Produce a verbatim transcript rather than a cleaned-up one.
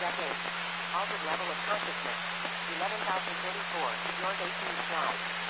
decades. Altered level of consciousness. eleven thousand thirty-four, North eighteenth Drive.